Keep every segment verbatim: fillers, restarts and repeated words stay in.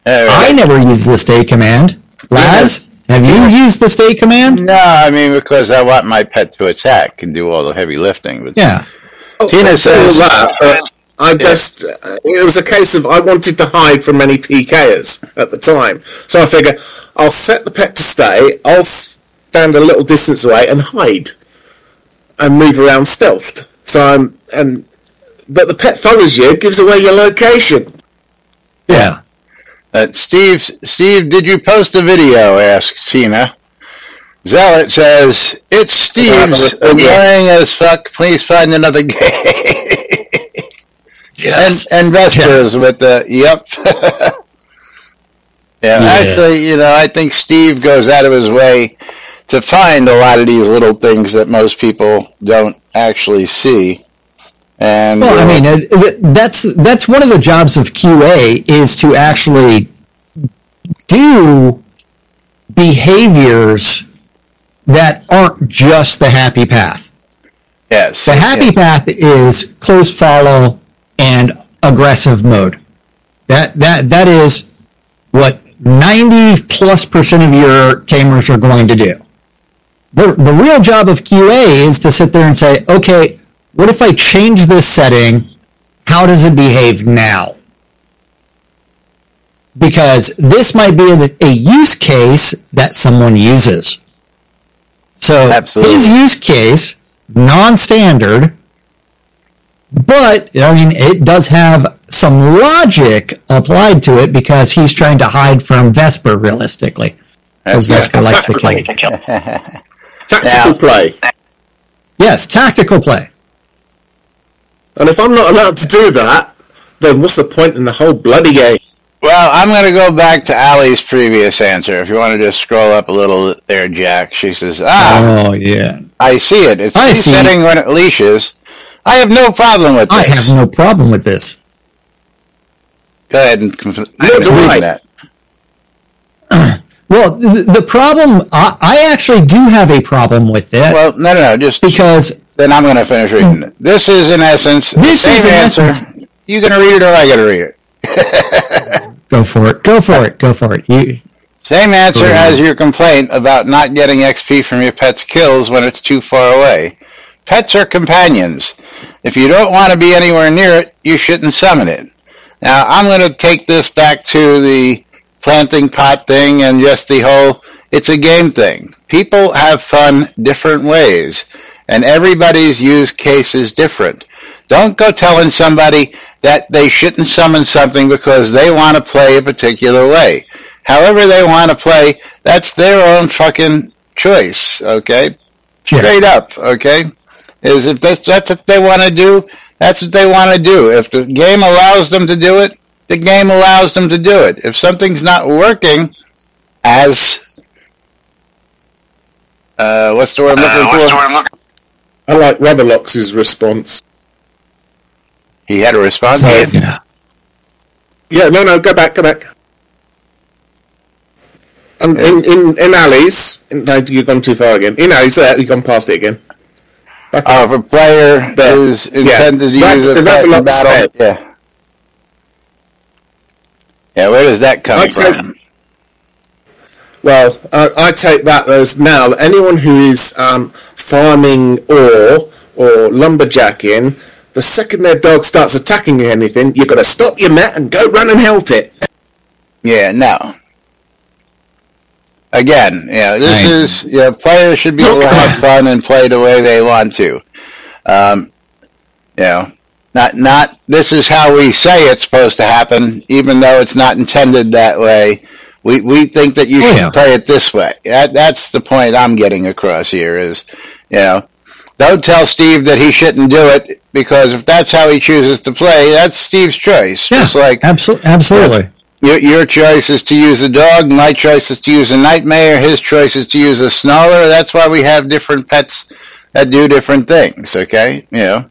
Right. I never use the stay command. Laz, have you used the stay command? No, I mean, because I want my pet to attack and do all the heavy lifting. But yeah. Tina oh, says... That, uh, I just, uh, it was a case of I wanted to hide from any P Kers at the time. So I figure, I'll set the pet to stay, I'll stand a little distance away and hide. And move around stealthed. So I'm, and, but the pet follows you, gives away your location. Yeah. Uh, Steve, Steve, did you post a video? Asks Tina. Zealot says, it's Steve's, annoying as fuck, please find another game. Yes. And, and Vespers yeah. with the, yep. yeah, yeah, actually, you know, I think Steve goes out of his way to find a lot of these little things that most people don't actually see. And well, uh, I mean, uh, that's that's one of the jobs of Q A is to actually do behaviors that aren't just the happy path. Yes. The happy yes. path is close follow and aggressive mode. That that that is what ninety plus percent of your tamers are going to do. The the real job of Q A is to sit there and say, okay, what if I change this setting? How does it behave now? Because this might be a, a use case that someone uses. So Absolutely. His use case, non-standard, but, I mean, it does have some logic applied to it because he's trying to hide from Vesper, realistically. Because Vesper likes to kill. Tactical now, play. Yes, tactical play. And if I'm not allowed to do that, then what's the point in the whole bloody game? Well, I'm going to go back to Allie's previous answer. If you want to just scroll up a little there, Jack. She says, ah, oh, yeah. I see it. It's I see. setting when it leashes. I have no problem with this. I have no problem with this. Go ahead and confirm that. Well, the, the problem, I, I actually do have a problem with it. Well, no, no, no, just because then I'm going to finish reading it. This is, in essence, this the same is in answer. Essence, you going to read it or I got to read it? Go for it. Go for it. Go for it. You, Same answer as your complaint about not getting X P from your pet's kills when it's too far away. Pets are companions. If you don't want to be anywhere near it, you shouldn't summon it. Now, I'm going to take this back to the planting pot thing and just the whole, it's a game thing. People have fun different ways, and everybody's use case is different. Don't go telling somebody that they shouldn't summon something because they want to play a particular way. However they want to play, that's their own fucking choice, okay? Yeah. Straight up, okay? Is if that's, that's what they want to do, that's what they want to do. If the game allows them to do it, the game allows them to do it. If something's not working as, uh, what's the word I'm looking uh, what's for? The word I'm looking? I like Revelox's response. He had a response? So, yeah. Yeah, no, no, go back, go back. Um, yeah. In, in, in Ali's, in, no, you've gone too far again. In Ali's there, you've gone past it again. Back uh, if a player there. is intended yeah. to use a pet in battle, said. yeah. Yeah, where does that come I'd from? Take, well, uh, I take that as now, anyone who is um, farming ore or lumberjacking, the second their dog starts attacking anything, you've got to stop your met and go run and help it. Yeah, no. Again, yeah, this right. is, yeah, players should be able to have fun and play the way they want to. Um, you know, not, not, this is how we say it's supposed to happen, even though it's not intended that way. We, we think that you should yeah. play it this way. That, that's the point I'm getting across here is, you know, don't tell Steve that he shouldn't do it, because if that's how he chooses to play, that's Steve's choice. Yeah, Just like, absolutely. absolutely. Your, your choice is to use a dog, my choice is to use a nightmare, his choice is to use a snarler. That's why we have different pets that do different things, okay? You know.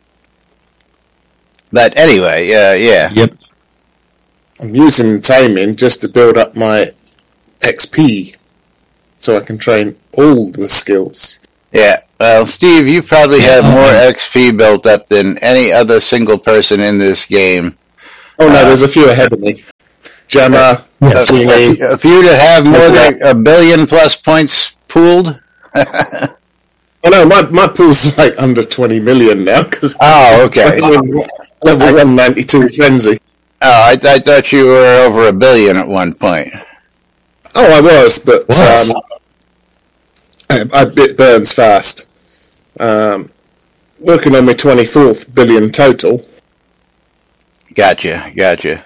But anyway, uh, yeah. Yep. I'm using taming just to build up my X P so I can train all the skills. Yeah. Well, Steve, you probably have more X P built up than any other single person in this game. Oh, no, uh, there's a few ahead of me. Gemma, Yes. Sweeney. A few to have more than a billion plus points pooled. Oh no, my my pool's like under twenty million now because Oh, okay. level one ninety two frenzy. Oh, I, I thought you were over a billion at one point. Oh, I was, but Was? um, I, I, it burns fast. Um, working on my twenty fourth billion total. Gotcha, gotcha.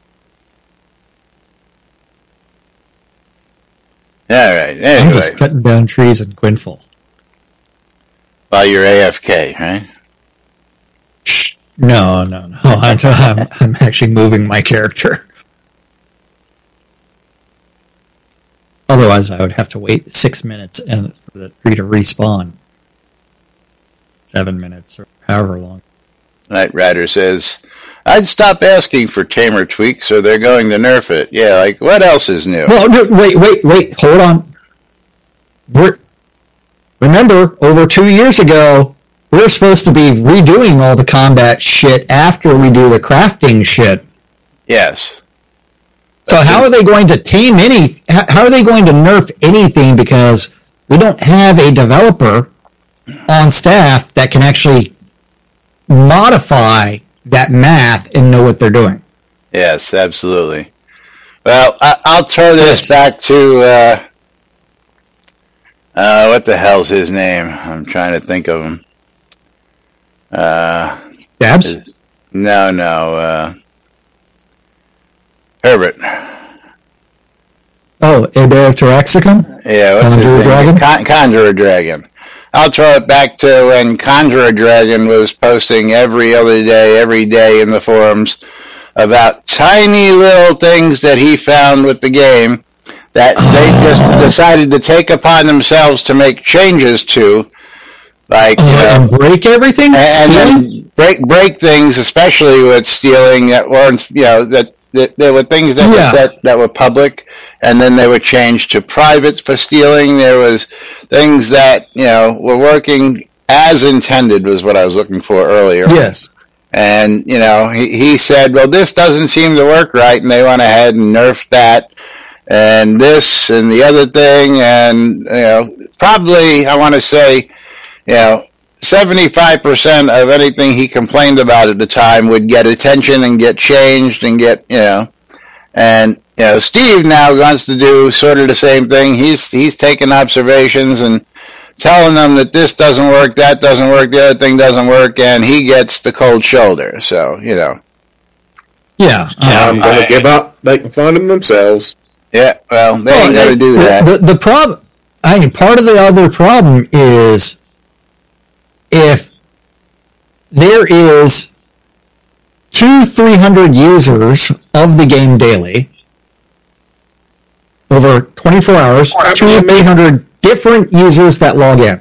All right. I'm Anyway, just cutting down trees in Quinful. while you're A F K, right? Shh. No, no, no. I'm, I'm, I'm actually moving my character. Otherwise, I would have to wait six minutes and for the tree to respawn. Seven minutes or however long. Knight Rider says, I'd stop asking for tamer tweaks or they're going to nerf it. Yeah, like, what else is new? Well, no, wait, wait, wait. Hold on. We're, remember, over two years ago, we were supposed to be redoing all the combat shit after we do the crafting shit. Yes. So how are they going to tame any? How are they going to nerf anything because we don't have a developer on staff that can actually modify that math and know what they're doing? Yes, absolutely. Well, I, I'll throw this back to, uh, uh, what the hell's his name? I'm trying to think of him. Uh, Dabs? no, no, uh, Herbert. Oh, Eber Taraxicum? Yeah, what's his Conjurer name? Dragon? Con- Conjurer Dragon. I'll throw it back to when Conjurer Dragon was posting every other day, every day in the forums about tiny little things that he found with the game that they just decided to take upon themselves to make changes to, like, Uh, you know, and break everything? and, and Stealing? then break break things, especially with stealing that weren't, you know, that, that there were things that Yeah. were set that were public, and then they were changed to private for stealing. There was things that, you know, were working as intended was what I was looking for earlier. Yes. And, you know, he, he said, well, this doesn't seem to work right, and they went ahead and nerfed that, and this, and the other thing, and, you know, probably, I want to say, you know, seventy-five percent of anything he complained about at the time would get attention and get changed and get, you know, and, you know, Steve now wants to do sort of the same thing. He's, he's taking observations and telling them that this doesn't work, that doesn't work, the other thing doesn't work, and he gets the cold shoulder. So, you know. Yeah. I'm Um, going to give up. They can find them themselves. Yeah, well, they well, ain't going to do the, that. The, the problem, I mean, part of the other problem is if there is two, three hundred users of the game daily over twenty-four hours, two or three hundred different users that log in.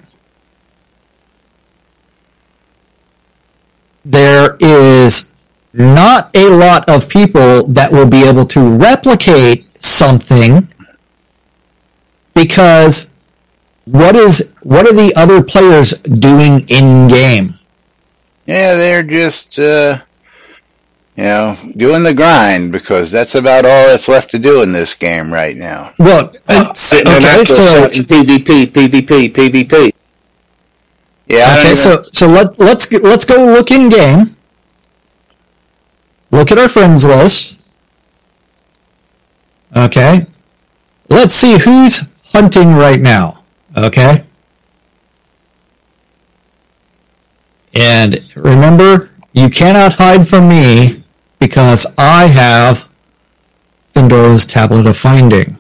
There is not a lot of people that will be able to replicate something because what is what are the other players doing in game? Yeah, they're just, uh, you know, doing the grind because that's about all that's left to do in this game right now. Well, uh, Sitting in okay, Atlas so shouting PvP, PvP, PvP. Yeah. I don't okay, even- so so let let's let's go look in game. Look at our friends list. Okay, let's see who's hunting right now. Okay, and remember, you cannot hide from me because I have Thindora's Tablet of Finding.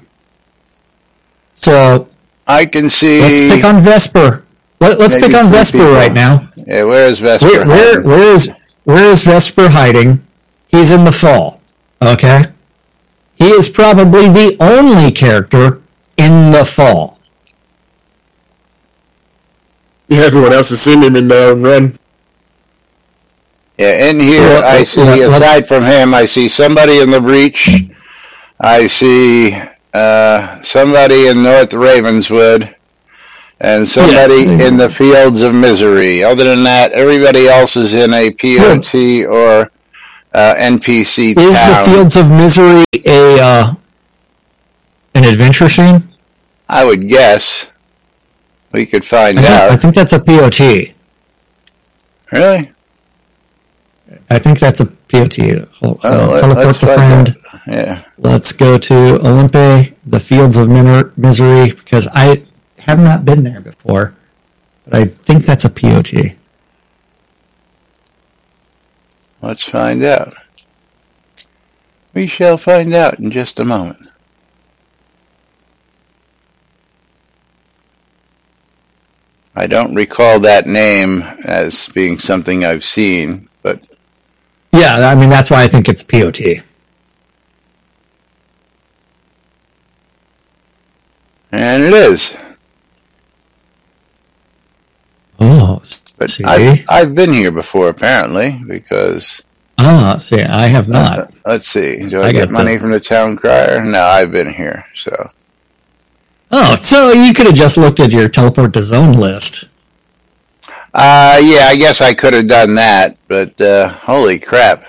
So I can see. let's pick on Vesper. Let, let's Maybe pick on three Vesper people. right now. Yeah, where is Vesper? Where, where, where is where is Vesper hiding? He's in the fall. Okay, he is probably the only character in the fall. Yeah, everyone else has seen him in their own run. Yeah, in here Well, I uh, see, uh, aside from him, I see somebody in the breach. I see uh, somebody in North Ravenswood, and somebody Yes. in the Fields of Misery. Other than that, everybody else is in a P O T or uh, N P C Is town. the Fields of Misery a uh, an adventure scene? I would guess. We could find I think, out. I think that's a P O T. Really? I think that's a P O T. Hold, Oh, uh, let- teleport let's the find friend. out. Yeah. Let's go to Olympe, the Fields of Min- Misery, because I have not been there before. But I think that's a P O T. Let's find out. We shall find out in just a moment. I don't recall that name as being something I've seen, but Yeah, I mean, that's why I think it's P O T. and it is. Oh, But see. I've, I've been here before, apparently, because Ah, see, I have not. uh, let's see. Do I, I get got money the- from the town crier? No, I've been here. So Oh, so you could have just looked at your teleport to zone list. Uh, yeah, I guess I could have done that, but uh, holy crap.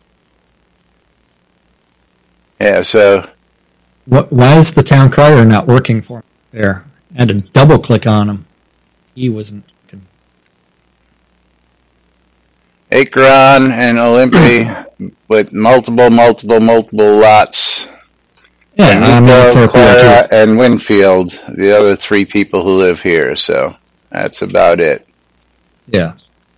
Yeah, so What? Why is the town crier not working for me there? I had to double click on him. He wasn't. Acheron and Olympi with multiple, multiple, multiple lots. Yeah, and I mean, it's Nico, their P O T. Clara, and Winfield, the other three people who live here, so that's about it. Yeah.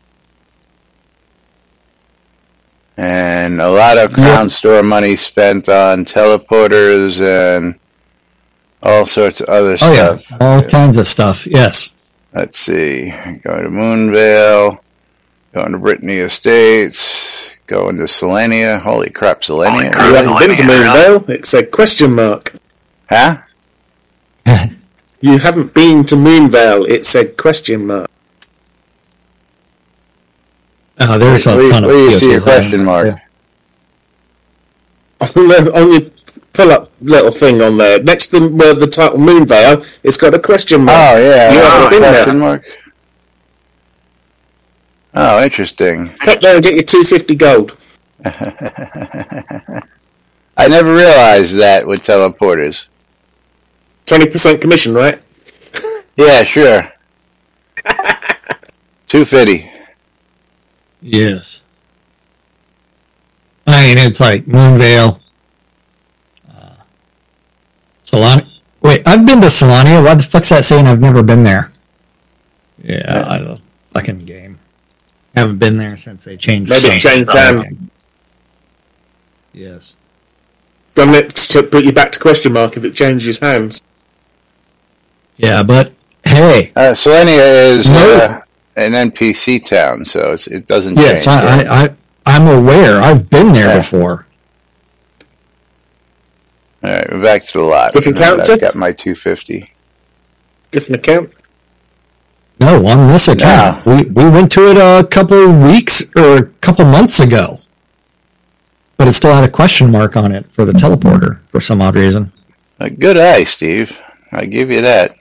And a lot of Crown Store money spent on teleporters and all sorts of other Oh, stuff. yeah. All kinds of stuff. Yes. Let's see. Going to Moonvale, going to Brittany Estates, going to Selenia. Holy crap, Selenia. You haven't been to Moonvale? It said question mark. Huh? You haven't been to Moonvale? It said question mark. Oh, there's a Where, ton of where you see your P O Ts there. question mark? Yeah. On the, on your pull-up little thing on there, next to the, where the title Moonvale, it's got a question mark. Oh, yeah. You oh, haven't been question there. mark. Oh, interesting. Head there and get your two hundred fifty gold. I never realized that with teleporters. twenty percent commission, right? Yeah, sure. two fifty. Yes. I mean, it's like Moonvale. Uh, Solania. Wait, I've been to Solania. Why the fuck's that saying I've never been there? Yeah, I don't fucking game. Haven't been there since they changed. Maybe something. it changed down. Yes. Done it to put you back to question mark if it changes hands. Yeah, but hey. Uh, Selenia is No. uh, an N P C town, so it's, it doesn't Yes, change. I, I, I, I'm aware. I've been there Yeah. before. All right, we're back to the lot. Different Now character? I've got my two fifty. Different account. No, on this account. We we went to it a couple weeks or a couple months ago. But it still had a question mark on it for the teleporter for some odd reason. A good eye, Steve. I give you that.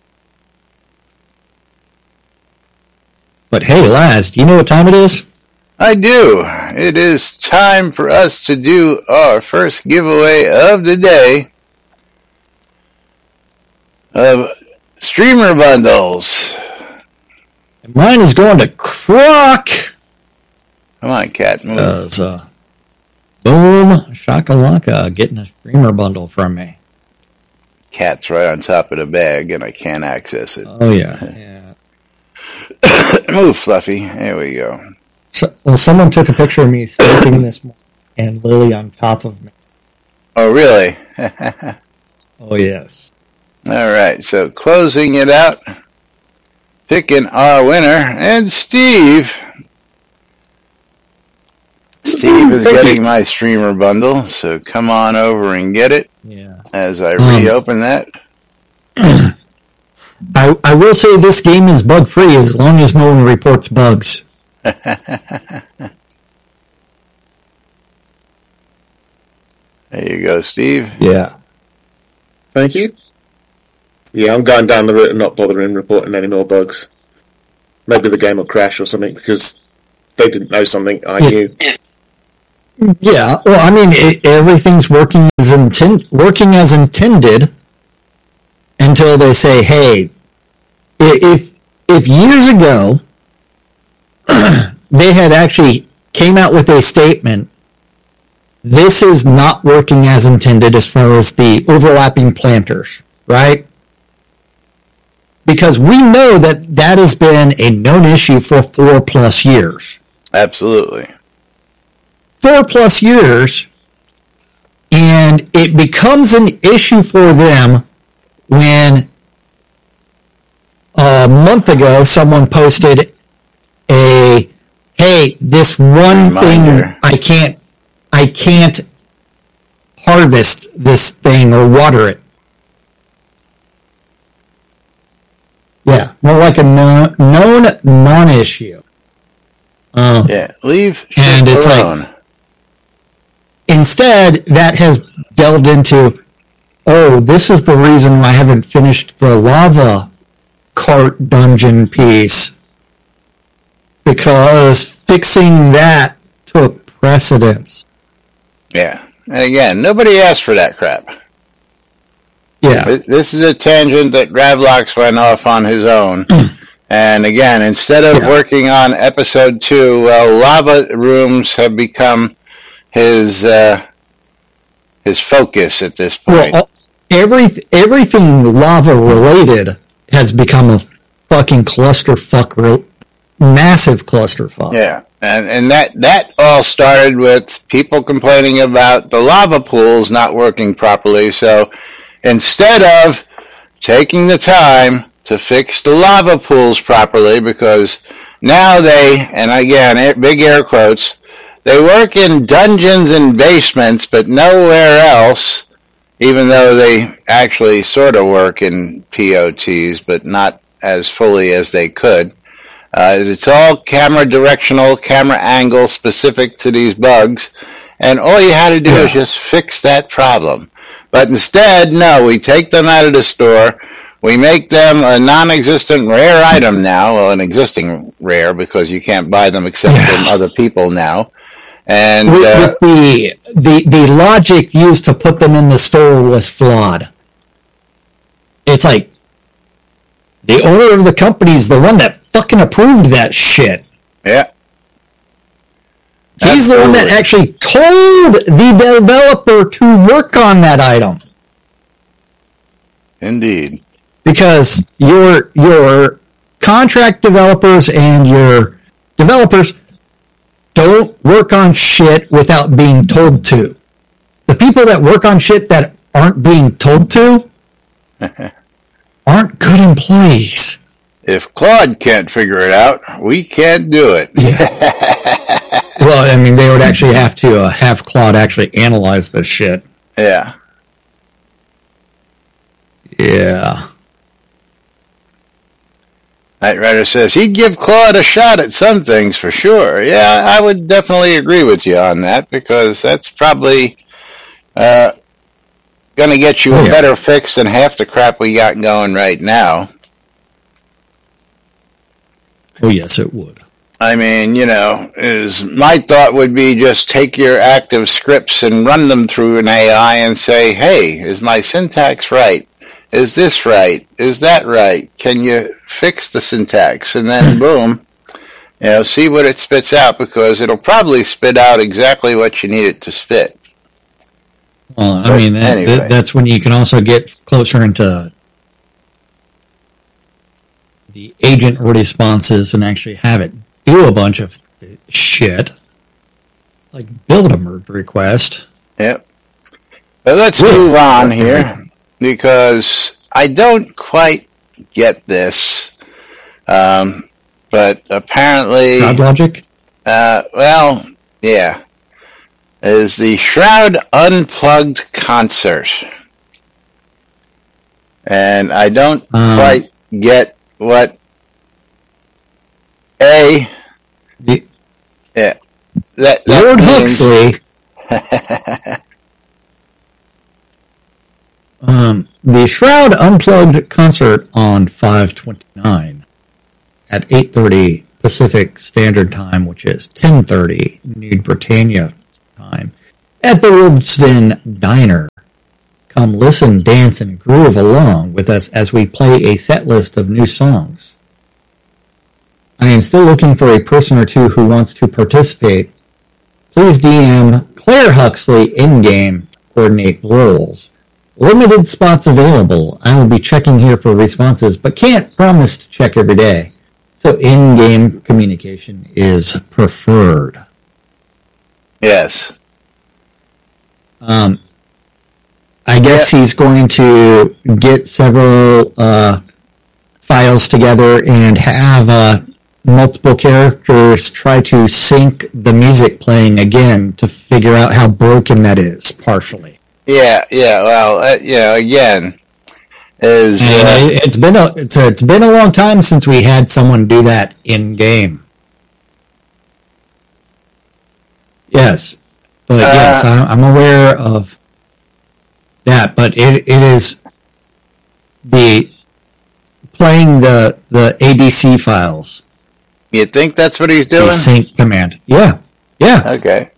But hey, Laz, do you know what time it is? I do. It is time for us to do our first giveaway of the day of streamer bundles. Mine is going to Croc. Come on, cat, move. Because, uh, boom, shakalaka, getting a streamer bundle from me. Cat's right on top of the bag, and I can't access it. Oh, yeah. yeah. Move, Fluffy. There we go. So, well, someone took a picture of me sleeping this morning and Lily on top of me. Oh, really? Oh, yes. All right, so closing it out, picking our winner, and Steve. Steve is Thank getting you. my streamer bundle, so come on over and get it Yeah. as I Um, reopen that. I, I will say this game is bug free as long as no one reports bugs. There you go, Steve. Yeah. Thank you. Yeah, I'm going down the route of not bothering reporting any more bugs. Maybe the game will crash or something because they didn't know something I Yeah. knew. Yeah, well, I mean, it, everything's working as intent, working as intended until they say, "Hey, if if years ago they had actually came out with a statement, this is not working as intended as far as the overlapping planters, right? Because we know that that has been a known issue for four plus years. Absolutely. Four plus years, and it becomes an issue for them when a month ago someone posted a, hey, this one Reminder. thing I can't, I can't harvest this thing or water it. Yeah, more like a known, known non-issue. Uh, Yeah, leave shit And it's like- alone. Instead, that has delved into, oh, this is the reason I haven't finished the lava cart dungeon piece. Because fixing that took precedence. Yeah. And again, nobody asked for that crap. Yeah. Th- This is a tangent that Gravlox went off on his own. And again, instead of Yeah. working on episode two, well, lava rooms have become his uh, his focus at this point. Well, every, everything lava related has become a fucking clusterfuck, re- massive clusterfuck. Yeah, and and that that all started with people complaining about the lava pools not working properly. So instead of taking the time to fix the lava pools properly, because now they, and again, air- big air quotes, they work in dungeons and basements, but nowhere else, even though they actually sort of work in P O Ts, but not as fully as they could. Uh, it's all camera directional, camera angle specific to these bugs, and all you had to do Yeah. is just fix that problem. But instead, no, we take them out of the store, we make them a non-existent rare item now, well, an existing rare, because you can't buy them except from other people now. And With, uh, with the, the the logic used to put them in the store was flawed. It's like the owner of the company is the one that fucking approved that shit. yeah, He's the one that Absolutely. actually told the developer to work on that item. indeed. Because your your contract developers and your developers don't work on shit without being told to. The people that work on shit that aren't being told to aren't good employees. If Claude can't figure it out, we can't do it. Well, I mean, they would actually have to uh, have Claude actually analyze this shit. Yeah. Yeah. Knight Rider says he'd give Claude a shot at some things for sure. Yeah, I would definitely agree with you on that, because that's probably uh, going to get you Oh, a yeah. better fix than half the crap we got going right now. Oh, yes, it would. I mean, you know, is my thought would be just take your active scripts and run them through an A I and say, hey, is my syntax right? Is this right? Is that right? Can you fix the syntax? And then boom, you know, see what it spits out, because it'll probably spit out exactly what you need it to spit. Well, I But mean, that, anyway. that, that's when you can also get closer into the agent responses and actually have it do a bunch of shit, like build a merge request. Yep. But let's With move on here, everything. because I don't quite get this. Um, but apparently, Crowd logic? uh, well, yeah, is the Shroud Unplugged concert. And I don't Um, quite get what A, The, yeah, that, that Lord means. Huxley, um, the Shroud Unplugged concert on five twenty-nine at eight thirty Pacific Standard Time, which is ten thirty New Britannia time. at the Wolves Den Diner. Come listen, dance, and groove along with us as we play a set list of new songs. I am still looking for a person or two who wants to participate. Please D M Claire Huxley in-game to coordinate roles. Limited spots available. I will be checking here for responses, but can't promise to check every day. So in-game communication is preferred. Yes. Um, I guess yeah. he's going to get several uh, files together and have uh, multiple characters try to sync the music playing again to figure out how broken that is, partially. Yeah, yeah. Well, uh, you know, again, is uh, it's been a it's, a it's been a long time since we had someone do that in game. Yes, but uh, yes, I'm aware of that. But it it is the playing the the A B C files. You think that's what he's doing? The sync command. Yeah, yeah. Okay.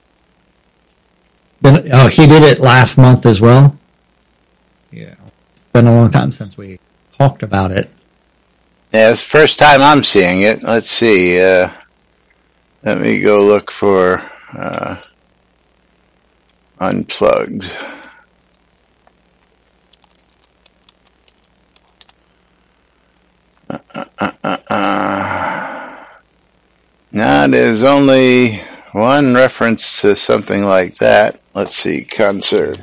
Been, oh, he did it last month as well. Yeah, been a long time since we talked about it. Yeah, it's the first time I'm seeing it. Let's see. Uh, let me go look for uh, Unplugged. Uh, uh, uh, uh, uh. Now, there's only one reference to something like that. Let's see, concert.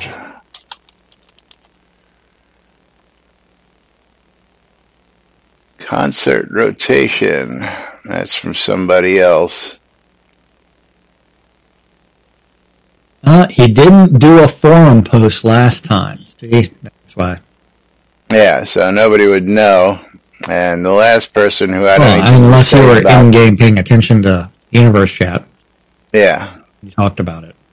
Concert rotation. That's from somebody else. Uh, he didn't do a forum post last time. See, that's why. Yeah, so nobody would know. And the last person who had well, anything unless to say you were about, in-game paying attention to Universe Chat. Yeah. You talked about it.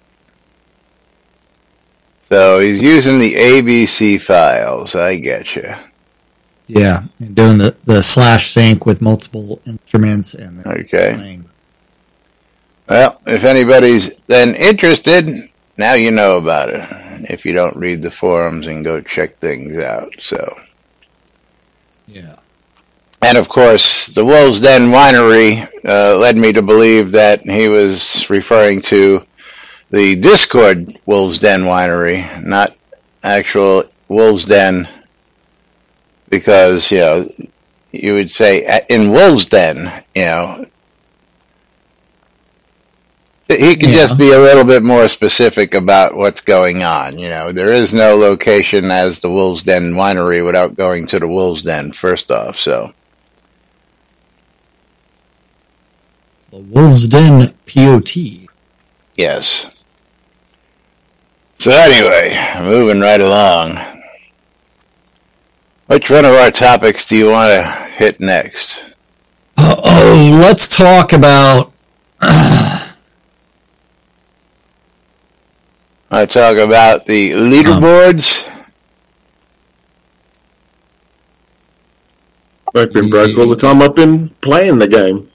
So he's using the A B C files. I get you. Yeah, and doing the, the slash sync with multiple instruments and okay. Playing. Well, if anybody's then interested, now you know about it. If you don't read the forums and go check things out, so. Yeah. And of course, the Wolves Den Winery uh, led me to believe that he was referring to the Discord Wolves Den Winery, not actual Wolves Den, because, you know, you would say in Wolves Den, you know, he could yeah. just be a little bit more specific about what's going on. You know, there is no location as the Wolves Den Winery without going to the Wolves Den first off, so. The Wolves Den P O T. Yes. So anyway, moving right along. Which one of our topics do you want to hit next? Oh, let's talk about... I talk about the leaderboards. Um, I've been broke all the time I've been playing the game.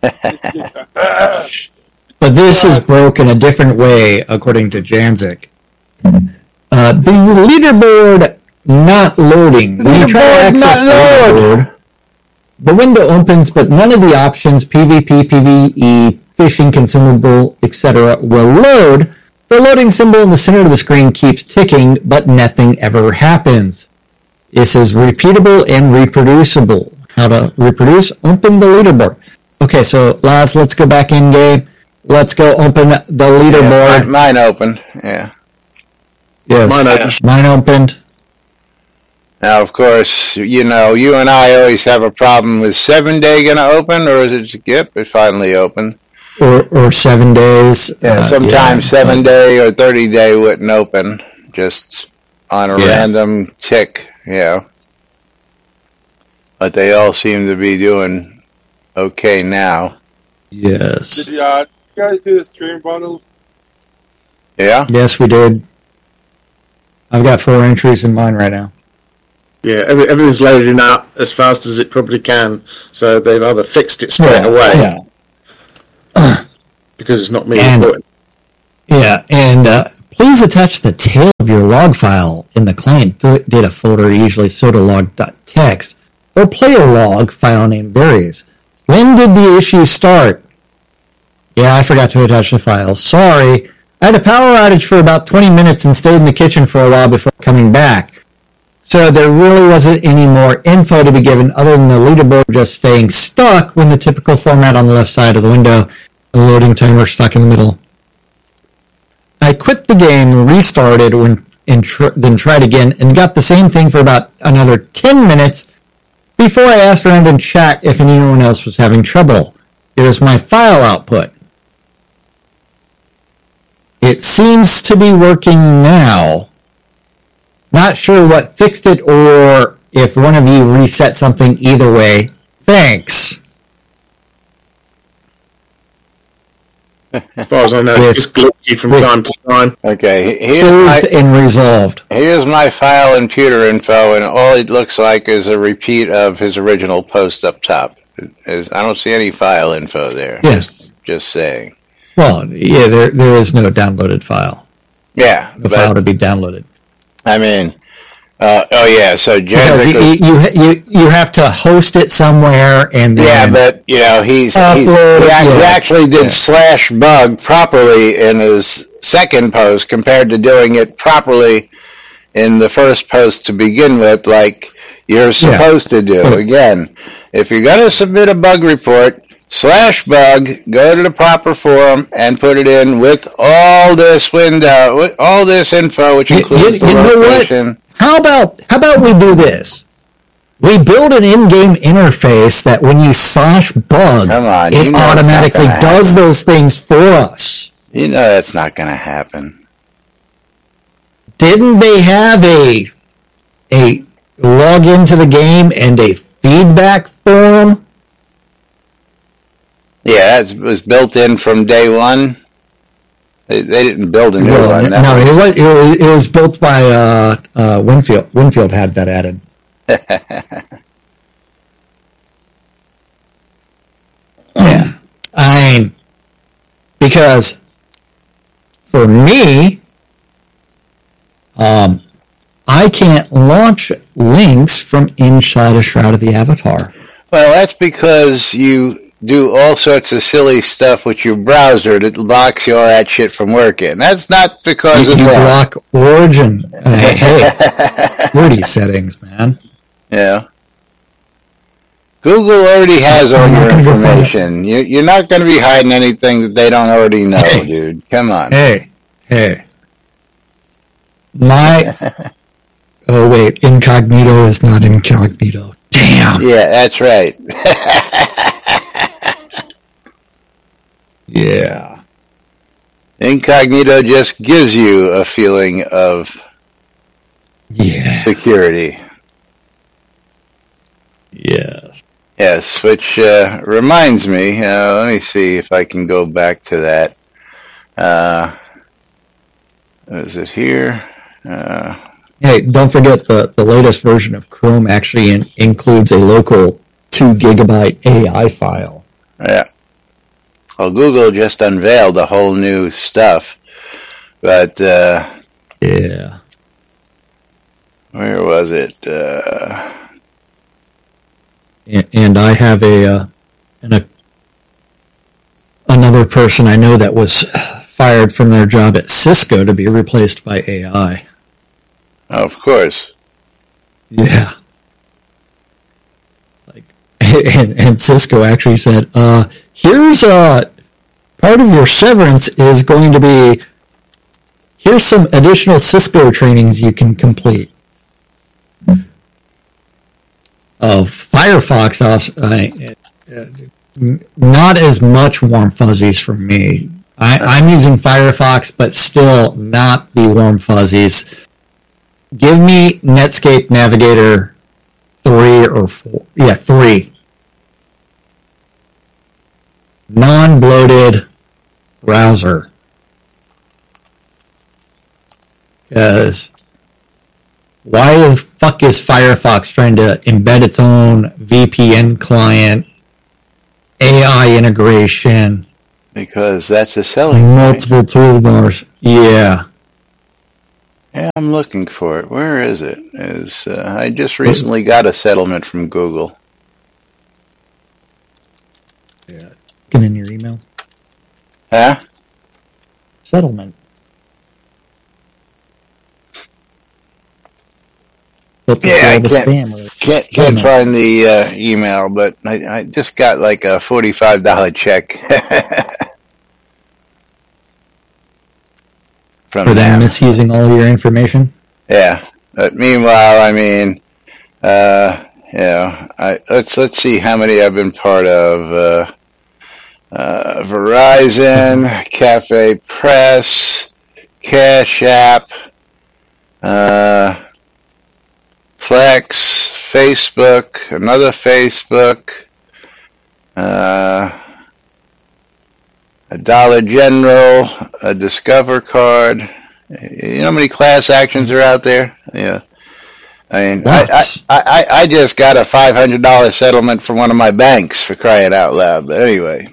But this is broke in a different way, according to Janzik. Uh, the leaderboard not loading. When you try to access the leaderboard, the window opens, but none of the options, PvP, PvE, fishing, consumable, et cetera, will load. The loading symbol in the center of the screen keeps ticking, but nothing ever happens. This is repeatable and reproducible. How to reproduce? Open the leaderboard. Okay, so Laz, let's go back in game. Let's go open the leaderboard. Yeah, mine, mine opened, yeah. Yes, mine opened. Mine opened. Now, of course, you know, you and I always have a problem with seven day going to open, or is it, yep, it finally opened. Or or seven days. Yeah, uh, sometimes yeah, seven but, day or thirty day wouldn't open, just on a yeah. random tick, you know. But they all seem to be doing okay now. Yes. Did you, uh, you guys do the stream bundles? Yeah? Yes, we did. I've got four entries in mine right now. Yeah, every, everything's loading up as fast as it probably can, so they've either fixed it straight yeah, away. Yeah. Because it's not me and, reporting. Yeah, and uh, please attach the tail of your log file in the client data folder, usually sodalog.txt, or player log file name varies. When did the issue start? Yeah, I forgot to attach the files. Sorry. I had a power outage for about twenty minutes and stayed in the kitchen for a while before coming back. So there really wasn't any more info to be given other than the leaderboard just staying stuck when the typical format on the left side of the window, the loading timer stuck in the middle. I quit the game, restarted, when, and tr- then tried again, and got the same thing for about another ten minutes before I asked around in chat if anyone else was having trouble. Here's my file output. It seems to be working now. Not sure what fixed it or if one of you reset something. Either way, thanks. As far as I know, With- it's just glitchy from with- time to time. Okay, he- here's my, Closed and resolved. here's my file and computer info, and all it looks like is a repeat of his original post up top. Is I don't see any file info there. Yeah. Just, just saying. Well, yeah, there there is no downloaded file. Yeah, No but file to be downloaded. I mean, uh, oh yeah. So Because Jen, you, you you you have to host it somewhere and then yeah, but you know he's, he's Upload he, it, act- he yeah. actually did Yeah. slash bug properly in his second post compared to doing it properly in the first post to begin with, like you're supposed to do. Yeah. Again, if you're going to submit a bug report, slash bug, go to the proper forum and put it in with all this window, with all this info, which You- includes you- the you know what? location. How about how about we do this? We build an in-game interface that when you slash bug, Come on, you it know it's not automatically gonna does happen. those things for us. You know that's not going to happen. Didn't they have a a log into the game and a feedback forum? Yeah, that was built in from day one. They, they didn't build a new Well, one. That no, was- it was, it was it was built by uh, uh, Winfield. Winfield had that added. Yeah, I mean, because for me, um, I can't launch links from inside a Shroud of the Avatar. Well, that's because you do all sorts of silly stuff with your browser that blocks all that shit from working. That's not because You of that. block Origin. Uh, hey, security settings, man. Yeah. Google already has all I'm not your gonna go find it. information. You, you're not going to be hiding anything that they don't already know, Hey. dude. Come on. Hey, hey. My. Oh wait, incognito is not incognito. Damn. Yeah, that's right. Yeah. Incognito just gives you a feeling of Yeah. security. Yes. Yes, which uh, reminds me, uh, let me see if I can go back to that. Uh, is it here? Uh, Hey, don't forget the, the latest version of Chrome actually in, includes a local two gigabyte A I file. yeah. Well, Google just unveiled a whole new stuff, but uh, Yeah. where was it? Uh, And, and I have a, uh, an, a another person I know that was fired from their job at Cisco to be replaced by A I. of course. Yeah. Like, and, and Cisco actually said, uh, here's uh part of your severance is going to be, here's some additional Cisco trainings you can complete. Of Firefox, also, uh, uh, not as much warm fuzzies from me. I, I'm using Firefox, but still not the warm fuzzies. Give me Netscape Navigator three or four. Yeah, three. Non-bloated browser. Because why the fuck is Firefox trying to embed its own V P N client, A I integration, because that's a selling point. Multiple toolbars. Yeah. Yeah, I'm looking for it. Where is it? Is uh, I just recently got a settlement from Google. Yeah. Get in your email. Huh? Settlement. Filter Yeah, through I all the can't- spam. Or, Can't can't Settlement. find the uh, email, but I, I just got like a forty-five dollar check from for them them. misusing all your information. Yeah, but meanwhile, I mean, uh, you know, I let's let's see how many I've been part of. Uh, uh, Verizon, Cafe Press, Cash App, uh, Plex, Facebook, another Facebook, uh, a Dollar General, a Discover card. You know how many class actions are out there? Yeah. I mean, I, I, Lots. I, I just got a five hundred dollar settlement from one of my banks, for crying out loud. But anyway,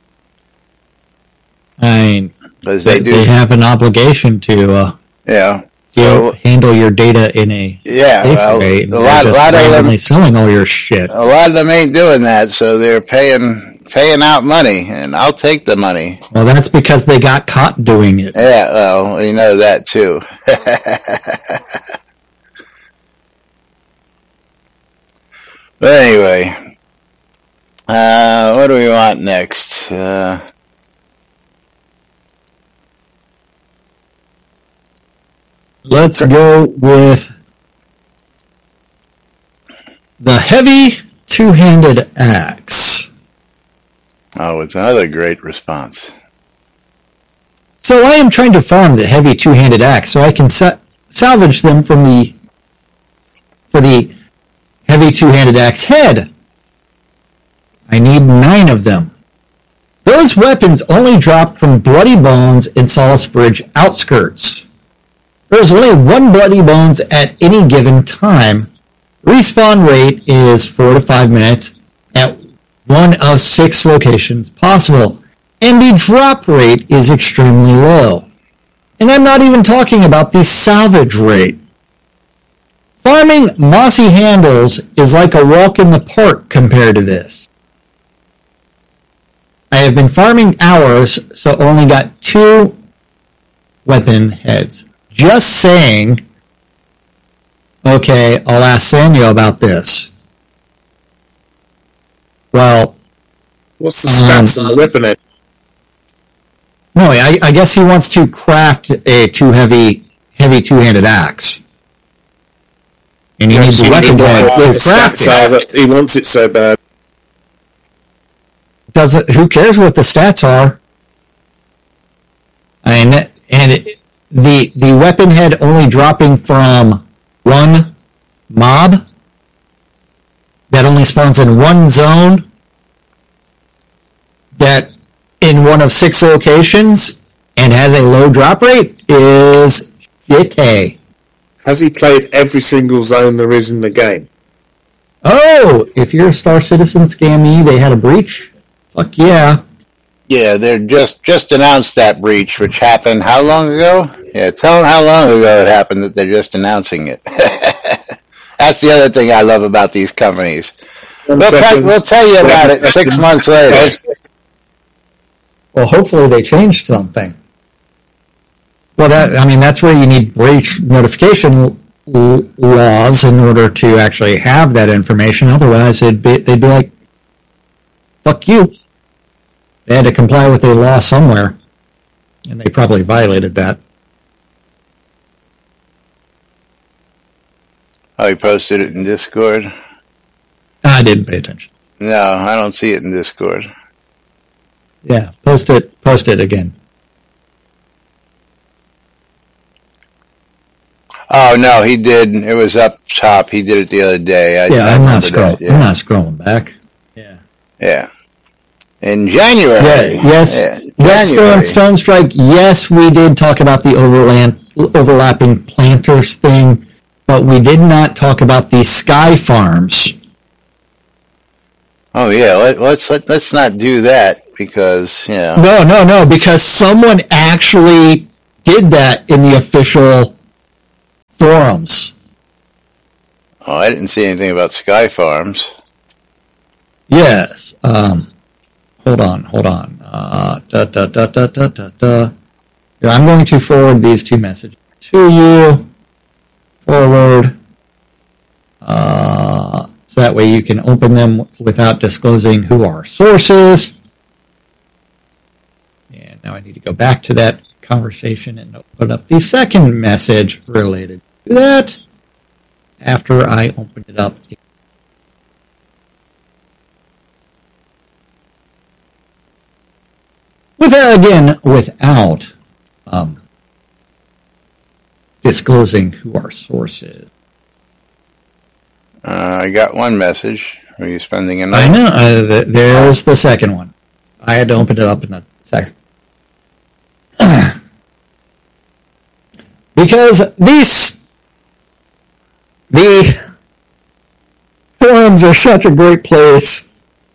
I mean, because they, they do, they have an obligation to uh, yeah. you know, So, handle your data in a yeah, safe well, way. a and they're lot, just lot of randomly them, selling all your shit. a lot of them ain't doing that, so they're paying paying out money, and I'll take the money. Well, that's because they got caught doing it. Yeah, well, we know that too. But anyway, uh, what do we want next? Uh, Let's go with the heavy two-handed axe. oh, it's another great response. So I am trying to farm the heavy two-handed axe so I can sa- salvage them from the for the heavy two-handed axe head. I need nine of them. Those weapons only drop from Bloody Bones and Solace Bridge outskirts. There's only one Bloody Bones at any given time. Respawn rate is four to five minutes at one of six locations possible. And the drop rate is extremely low. And I'm not even talking about the salvage rate. Farming mossy handles is like a walk in the park compared to this. I have been farming hours, so only got two weapon heads. Just saying, okay, I'll ask Sanyo about this. Well, What's the Um, stats on the weapon head? no, I, I guess he wants to craft a two heavy, heavy two-handed axe. And you need the weapon head What to the craft stats are it. that he wants it so bad. Does it, who cares what the stats are? I mean, and it, the the weapon head only dropping from one mob that only spawns in one zone that in one of six locations and has a low drop rate is shitty. Has he played every single zone there is in the game? Oh, if you're a Star Citizen scammy, they had a breach? Fuck yeah. Yeah, they're just just announced that breach, which happened how long ago? Yeah, tell them how long ago it happened that they're just announcing it. That's the other thing I love about these companies. We'll, tell, we'll tell you about it six months later. Well, hopefully they changed something. Well, that I mean, that's where you need breach notification l- laws in order to actually have that information. Otherwise, it'd be, they'd be like, fuck you. They had to comply with a law somewhere, and they probably violated that. Oh, he posted it in Discord? I didn't pay attention. No, I don't see it in Discord. Yeah, post it, post it again. Oh, no, he did. It was up top. He did it the other day. I, Yeah, I I'm not remember scrolling. that, yeah. I'm not scrolling back. Yeah. Yeah. In January. Yeah, yes. Yeah, Redstone, January. Stone Strike, yes, we did talk about the overland, overlapping planters thing, but we did not talk about the sky farms. Oh, yeah, let, let's let, let's not do that. because, you know. No, no, no, because someone actually did that in the official forums. Oh, I didn't see anything about Sky Farms. Yes. Um, hold on, hold on. Uh, da, da, da, da, da, da, da. Yeah, I'm going to forward these two messages to you. Forward. Uh, so that way you can open them without disclosing who our source is. And now I need to go back to that conversation and open up the second message related to that after I open it up. Without, again, without um, disclosing who our source is. Uh, I got one message. Are you spending a I night? know. Uh, th- there's the second one. I had to open it up in a second. Because these, the forums are such a great place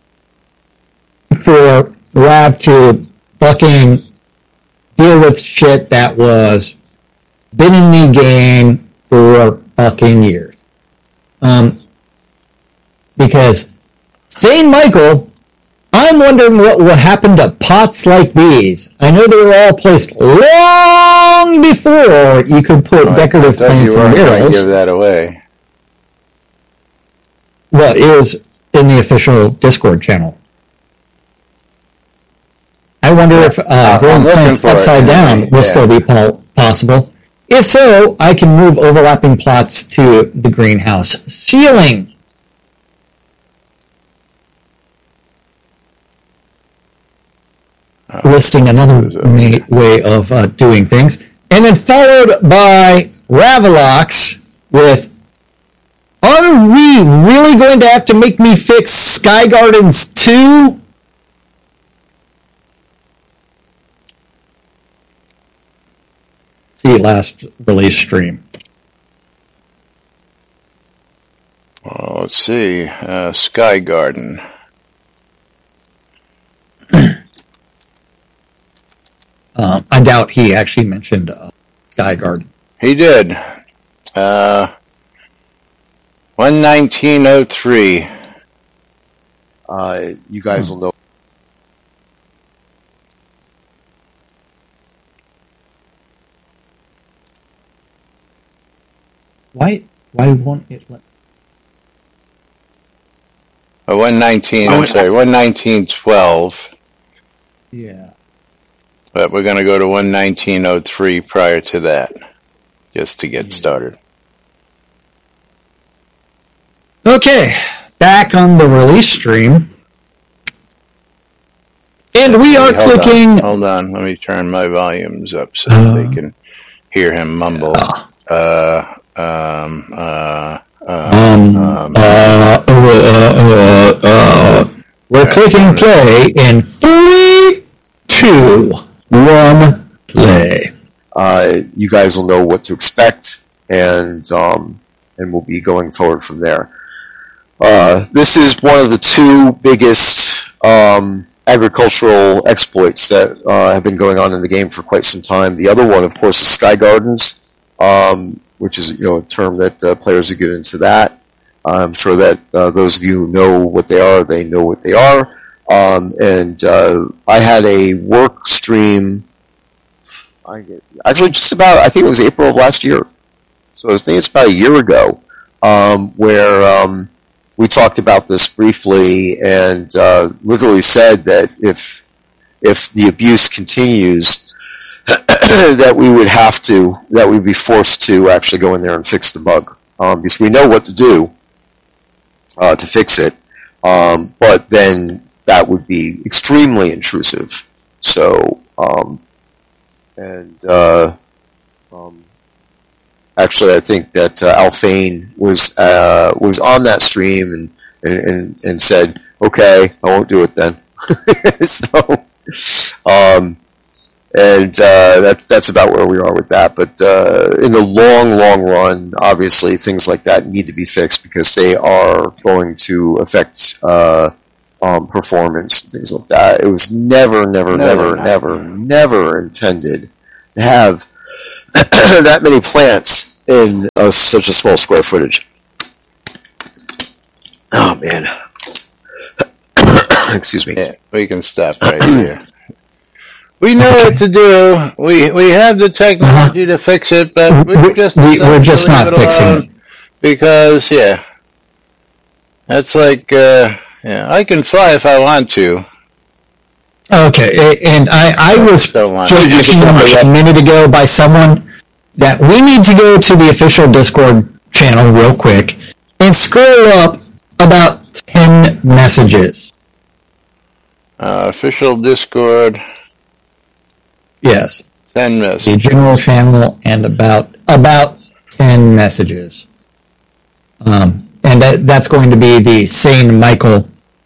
for Rav to fucking deal with shit that was been in the game for fucking years. Um, because Saint Michael, I'm wondering what will happen to pots like these. I know they were all placed long before you could put Oh, decorative I thought plants you in weren't going to barrels. give that away. Well, it was in the official Discord channel. I wonder if uh, Uh, growing I'm looking plants for it. upside down will Yeah. still be po- possible. If so, I can move overlapping plots to the greenhouse ceiling. Oh, Listing another ma- way of uh, doing things. And then followed by Ravelox with, are we really going to have to make me fix Sky Gardens two? See last release stream. Well, let's see. Uh, Sky Garden. Um, I doubt he actually mentioned uh, Sky Garden. He did. Uh, one nineteen oh three. Uh, you guys will know. Why? Why won't it let? Uh, one nineteen, I'm sorry, one nineteen twelve. Yeah. But we're going to go to one nineteen oh three prior to that, just to get started. Okay, back on the release stream, and we are Hey, hold clicking. On, hold on, let me turn my volumes up so Uh, they can hear him mumble. Uh, Uh, um, uh, uh, um, um, uh, uh, uh, uh, we're Okay. clicking play in three, two, one, play. Uh, you guys will know what to expect, and um, and we'll be going forward from there. Uh, this is one of the two biggest um, agricultural exploits that uh, have been going on in the game for quite some time. The other one, of course, is Sky Gardens, um, which is you know a term that uh, players are given to that. I'm sure that uh, those of you who know what they are, they know what they are. Um, and uh, I had a work stream, I, actually just about, I think it was April of last year. So I think it's about a year ago, um, where um, we talked about this briefly and uh, literally said that if if the abuse continues, that we would have to, that we'd be forced to actually go in there and fix the bug. Um, because we know what to do uh, to fix it, um, but then that would be extremely intrusive. So, um, and uh, um, actually, I think that uh, Alphane was uh, was on that stream and, and and said, "Okay, I won't do it then." So, um, and uh, that's that's about where we are with that. But uh, in the long, long run, obviously, things like that need to be fixed because they are going to affect uh, um, performance, things like that. It was never, never, No, never, they're never, not. never intended to have that many plants in a, such a small square footage. Oh man. Excuse me. Yeah, we can stop right here. We know what to do. We we have the technology to fix it, but we're just we, we're just leave not it fixing alone it. because yeah, that's like uh, yeah. I can fly if I want to. Okay, a- and I, I was Don't want just to. told a minute ago by someone that we need to go to the official Discord channel real quick and scroll up about ten messages. Uh, official Discord, Yes, ten the message. general channel and about about ten messages. Um, and that, that's going to be the Sane Michael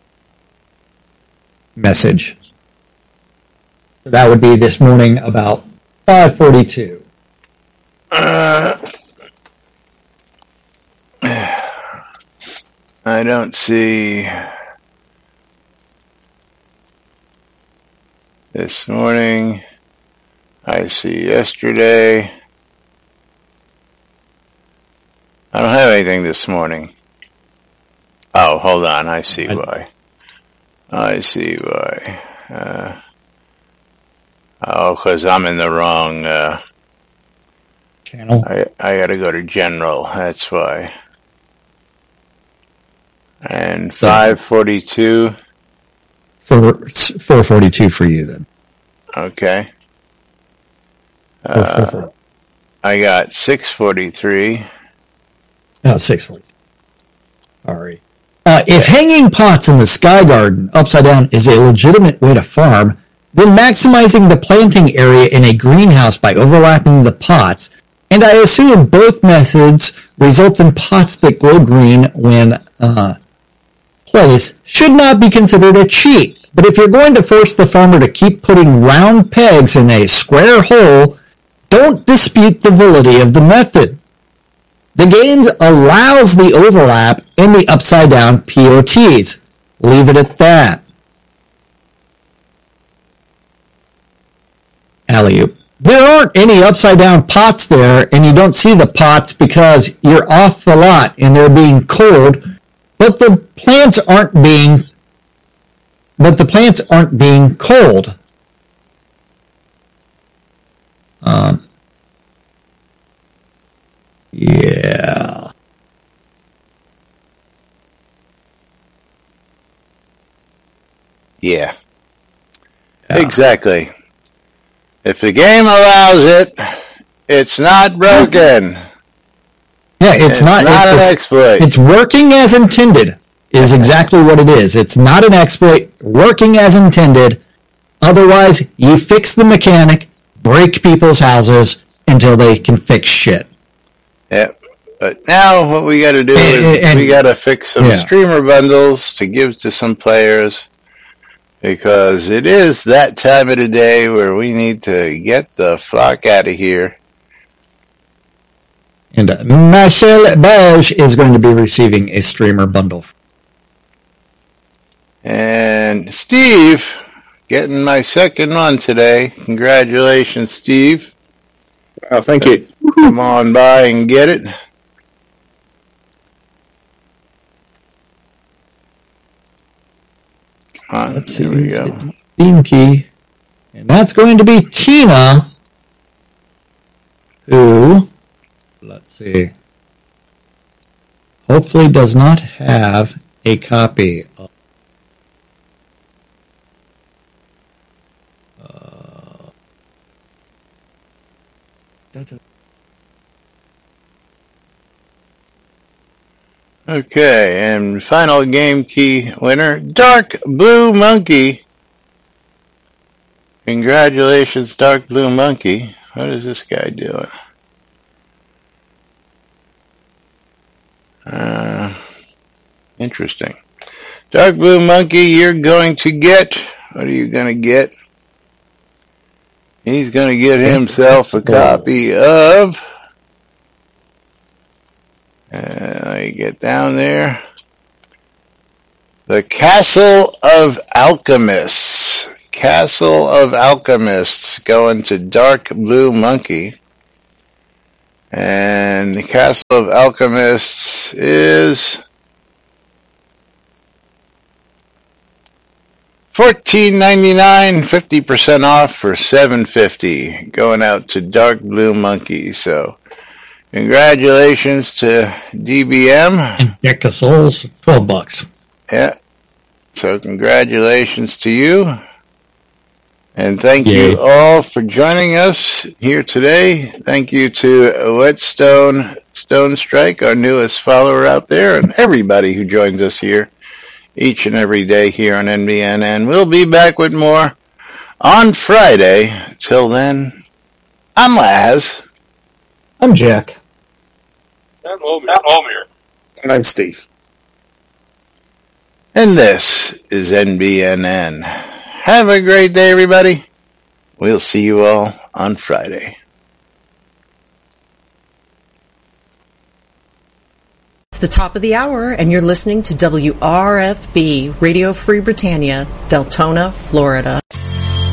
message. So that would be this morning about five forty-two. Uh, I don't see this morning. I see yesterday. I don't have anything this morning. Oh, hold on. I see I- why. I see why. Uh, oh, because I'm in the wrong. Uh, Channel. I I gotta go to general. That's why. And five forty-two. For four forty-two for you then. Okay. Or Uh, four forty. I got six forty-three. No, six forty. Sorry. Uh, if hanging pots in the sky garden upside down is a legitimate way to farm, then maximizing the planting area in a greenhouse by overlapping the pots, and I assume both methods result in pots that glow green when uh, placed, should not be considered a cheat. But if you're going to force the farmer to keep putting round pegs in a square hole, don't dispute the validity of the method. The games allows the overlap in the upside down P O Ts. Leave it at that. Alley-oop. There aren't any upside down pots there, and you don't see the pots because you're off the lot and they're being cold, but the plants aren't being but the plants aren't being cold. Um Yeah. Yeah. Yeah. Exactly. If the game allows it, it's not broken. Yeah, it's, It's not, not it- an it's, exploit. it's working as intended is exactly what it is. It's not an exploit, working as intended. Otherwise, you fix the mechanic, break people's houses until they can fix shit. Yep. But now what we got to do And- is and- we got to fix some yeah. streamer bundles to give to some players because it is that time of the day where we need to get the flock out of here. And uh, Michel Belge is going to be receiving a streamer bundle. And Steve, getting my second one today. Congratulations, Steve. Oh, thank you. Come on by and get it. Come on, Let's see. Here we go. Theme key. And that's going to be Tina, who, let's see, hopefully does not have a copy of uh, Okay, and final game key winner, Dark Blue Monkey. Congratulations, Dark Blue Monkey. What is this guy doing? Uh, interesting. Dark Blue Monkey, you're going to get, what are you going to get? He's going to get himself a copy of, and I get down there, the The Castle of Alchemists. Castle of Alchemists going to Dark Blue Monkey. And the Castle of Alchemists is fourteen ninety-nine, fifty percent off for seven fifty. Going out to Dark Blue Monkey. So congratulations to D B M. And Deck of Souls, twelve bucks. Yeah. So congratulations to you. And thank Yay. you all for joining us here today. Thank you to Whetstone Stone Strike, our newest follower out there, and everybody who joins us here each and every day here on N B N. And we'll be back with more on Friday. Till then, I'm Laz. I'm Jack. I'm Omer. And I'm Steve. And this is N B N N. Have a great day, everybody. We'll see you all on Friday. It's the top of the hour, and you're listening to W R F B, Radio Free Britannia, Deltona, Florida.